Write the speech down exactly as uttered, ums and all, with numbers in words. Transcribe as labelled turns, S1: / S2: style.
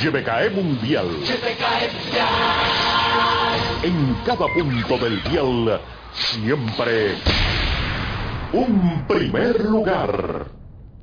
S1: Y B K E Mundial. En cada punto del dial, siempre un primer lugar.